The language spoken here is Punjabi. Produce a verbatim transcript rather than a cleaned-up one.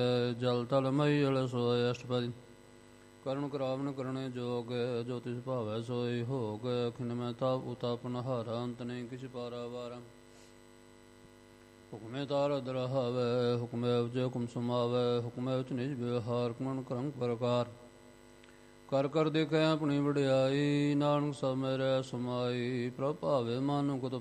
ਜਲ ਤਲ ਮਈ ਜਲ ਸੋਇ ਅਸ਼ਟਪਦੀ ਕਰੁਣ ਕਰਾਵਨ ਕਰਣੇ ਜੋਗ ਜੋ ਤਿਸ ਭਾਵੈ ਸੋਈ ਹੋਗ ਖਿਨ ਮੈਂ ਤਾਪ ਉਤਾਪ ਨਹਾਰਾ ਅੰਤ ਨਹੀਂ ਕਿਛ ਪਾਰਾ ਵਾਰਾ ਹੁਕਮੇ ਤਾਰ ਦਰਹਾਵੈ ਹੁਕਮੈ ਉਪਜੈ ਹੁਕਮ ਸਮਾਵੈ ਹੁਕਮੈ ਉਚ ਨਿਜ ਵਿਵਹਾਰ ਕਮਨ ਕਰੰਗ ਪ੍ਰਕਾਰ ਕਰ ਕਰ ਦੇਖੈ ਆਪਣੀ ਵਡਿਆਈ ਨਾਨਕ ਸਭ ਮੇਰੈ ਸਮਾਈ ਪ੍ਰਭ ਭਾਵੇ ਮਾਨੁ ਕੁਤ